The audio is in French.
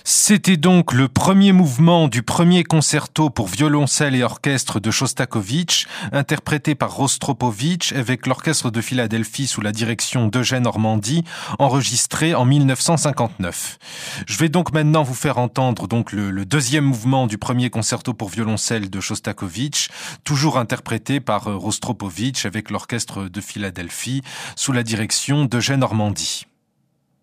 C'était donc le premier mouvement du premier concerto pour violoncelle et orchestre de Chostakovitch, interprété par Rostropovitch avec l'orchestre de Philadelphie sous la direction d'Eugène Ormandy, enregistré en 1959. Je vais donc maintenant vous faire entendre donc le deuxième mouvement du premier concerto pour violoncelle de Chostakovitch, toujours interprété par Rostropovitch avec l'orchestre de Philadelphie sous la direction d'Eugène Ormandy.